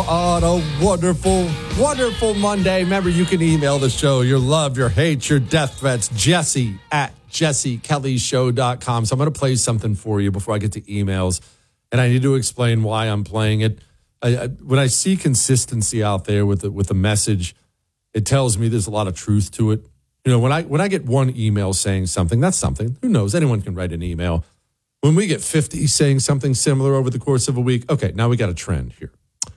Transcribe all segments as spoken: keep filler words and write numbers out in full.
on a wonderful, wonderful Monday. Remember, you can email the show your love, your hate, your death threats, Jesse at jesse kelly show dot com. So I'm going to play something for you before I get to emails, and I need to explain why I'm playing it. I, I, when I see consistency out there with the, with the message, it tells me there's a lot of truth to it. You know, when I when I get one email saying something, that's something. Who knows? Anyone can write an email. When we get fifty saying something similar over the course of a week, okay, now we got a trend here.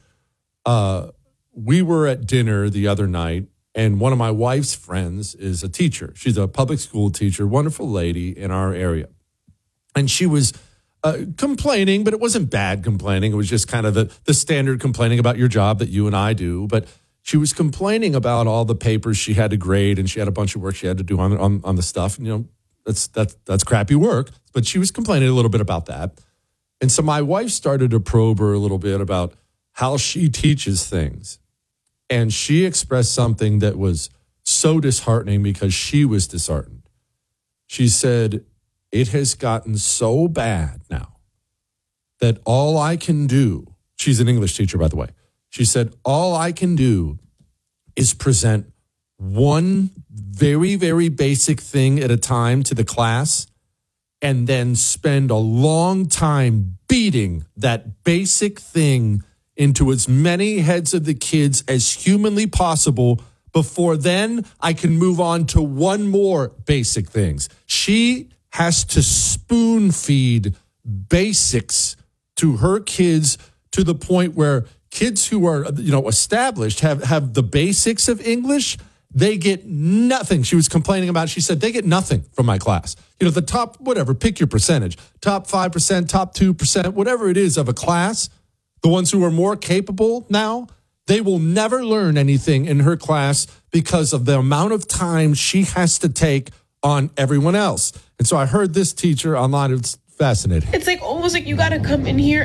Uh, we were at dinner the other night, and one of my wife's friends is a teacher. She's a public school teacher, wonderful lady in our area. And she was uh, complaining, but it wasn't bad complaining. It was just kind of the, the standard complaining about your job that you and I do. But she was complaining about all the papers she had to grade, and she had a bunch of work she had to do on, on, on the stuff. And, you know, that's, that's, that's crappy work. But she was complaining a little bit about that. And so my wife started to probe her a little bit about how she teaches things. And she expressed something that was so disheartening because she was disheartened. She said, it has gotten so bad now that all I can do, she's an English teacher, by the way. She said, all I can do is present one very, very basic thing at a time to the class and then spend a long time beating that basic thing into as many heads of the kids as humanly possible before then I can move on to one more basic things. She has to spoon feed basics to her kids to the point where kids who are, you know, established have, have the basics of English. They get nothing. She was complaining about, she said, they get nothing from my class. You know, the top, whatever, pick your percentage, top five percent, top two percent, whatever it is of a class, the ones who are more capable now, they will never learn anything in her class because of the amount of time she has to take on everyone else. And so I heard this teacher online. It's fascinating. It's like almost like you got to come in here